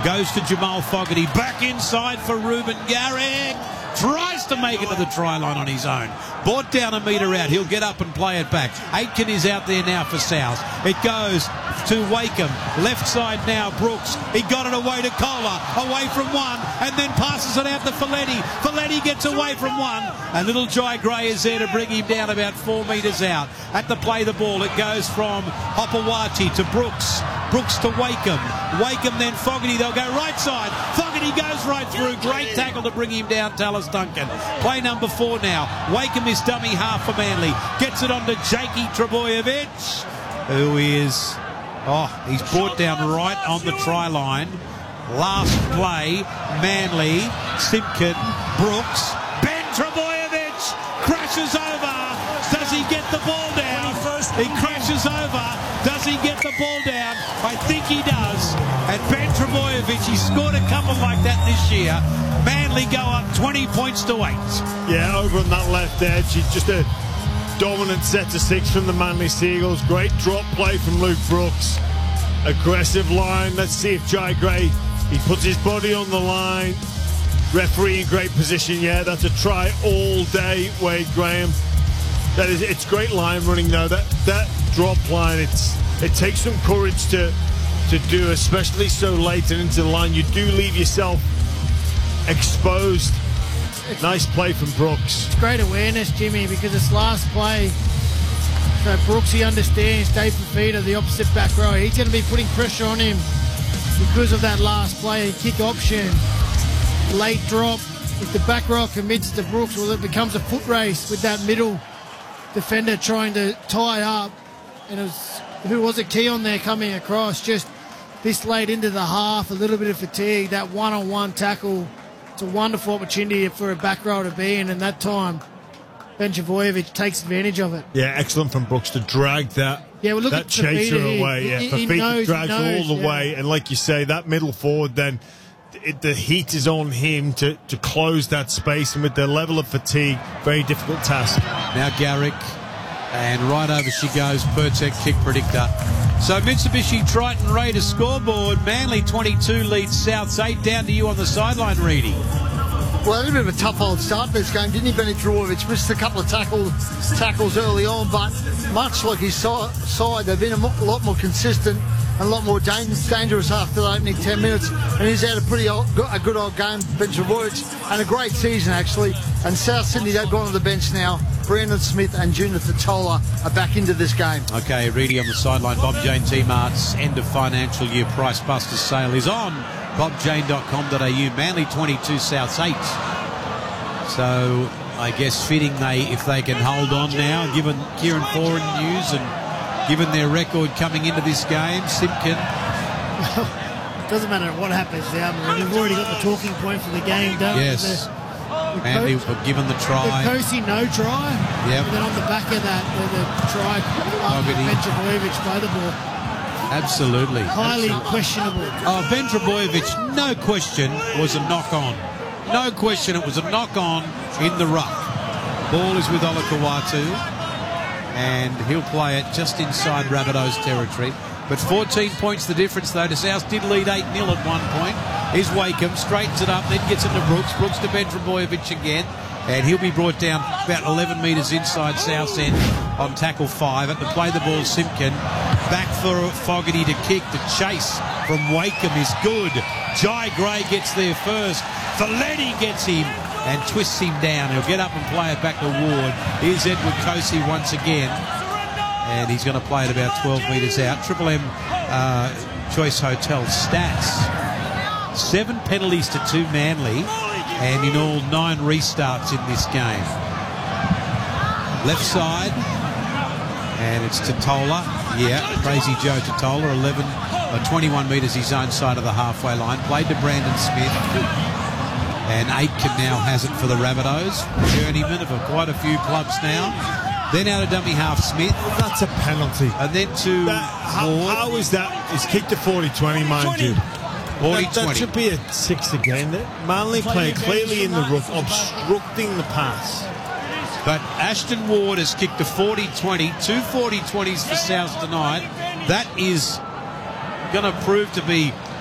Goes to Jamal Fogarty. Back inside for Ruben Garrick. Tries to make it to the try line on his own. Brought down a metre out. He'll get up and play it back. Aitken is out there now for South. It goes to Wakeham. Left side now, Brooks. He got it away to Kohler. Away from one. And then passes it out to Folletti. Folletti gets away from one. And little Jai Gray is there to bring him down about 4 metres out. At the play the ball, it goes from Hopewati to Brooks. Brooks to Wakeham. Wakeham then Fogarty. They'll go right side. Fogarty goes right through. Great tackle to bring him down, Tallis Duncan. Play number 4 now. Wakeham is dummy half for Manly. Gets it on to Jakey Trbojevic, who is... Oh, he's brought down right on the try line. Last play, Manly, Simpkin, Brooks. Ben Trbojevic crashes over. Does he get the ball down? He crashes over. Does he get the ball down? I think he does. And Ben Trbojevic, he scored a couple like that this year. Manly go up 20 points to 8. Yeah, over on that left edge. He's just a dominant set to 6 from the Manly Seagulls. Great drop play from Luke Brooks. Aggressive line. Let's see if Jai Gray, he puts his body on the line. Referee in great position. Yeah, that's a try all day, Wade Graham. It's great line running though. That drop line, it takes some courage to do, especially so late and into the line. You do leave yourself exposed. Nice play from Brooks. It's great awareness, Jimmy, because it's last play. So Brooks, he understands Dave Fifita, the opposite back row. He's going to be putting pressure on him because of that last play. Kick option, late drop. If the back row commits to Brooks, well, it becomes a foot race with that middle defender trying to tie up. And it was, who was it, Keon there coming across just this late into the half, a little bit of fatigue, that one-on-one tackle. It's a wonderful opportunity for a back row to be in, and that time Ben Trbojevic takes advantage of it. Yeah, excellent from Brooks to drag that chaser away. Yeah, Fifita drags all the way, and like you say, that middle forward, then the heat is on him to close that space, and with the level of fatigue, very difficult task. Now Garrick, and right over she goes, Pertek kick predictor. So Mitsubishi Triton Raiders scoreboard, Manly 22 leads Souths 8. Down to you on the sideline, Reedy. Well, a little bit of a tough old start to this game, didn't he, Benny Trbojevic? Missed a couple of tackles early on, but much like his side, they've been a lot more consistent and a lot more dangerous after the opening 10 minutes. And he's had a good old game, Ben Trbojevic, and a great season, actually. And South Sydney, they've gone to the bench now. Brandon Smith and Junior Totola are back into this game. Okay, Reedy on the sideline. Bob Jane T-Mart's end of financial year Price Busters sale is on bobjane.com.au. Manly 22, Souths 8. So I guess fitting if they can hold on now, given Kieran Foran news and given their record coming into this game. Simpkin. It doesn't matter what happens now. We've already got the talking point for the game, don't we? Yes. Manly were given the try. The Kosi no try. Yep. And then on the back of that, the try after Ben Trbojevic play the ball. Absolutely. Highly questionable. Oh, Ben Trbojevic, no question, was a knock-on. No question, it was a knock-on in the ruck. Ball is with Olakau'atu, and he'll play it just inside Rabbitohs territory. But 14 points the difference, though. The South did lead 8-0 at one point. Here's Wakeham, straightens it up, then gets it to Brooks. Brooks to Ben Trbojevic again. And he'll be brought down about 11 metres inside South's end on tackle 5. At the play the ball, Simpkin. Back for Fogarty to kick. The chase from Wakeham is good. Jai Gray gets there first. Folletti gets him and twists him down. He'll get up and play it back to Ward. Here's Edward Kosi once again. And he's going to play it about 12 metres out. Triple M Choice Hotel stats. 7 penalties to 2 Manly, and in all 9 restarts in this game. Left side, and it's Totola. Yeah, Crazy Joe Totola, 21 metres his own side of the halfway line. Played to Brandon Smith, and Aitken now has it for the Rabbitohs. Journeyman of quite a few clubs now. Then out of dummy half Smith. That's a penalty. And then to Ward. How is that? It's kicked to 40-20, mind you. That should be a 6 again. Manly play clearly in the ruck, obstructing the pass. But Ashton Ward has kicked a 40-20, 2 40-20s for South tonight. That is going to prove to be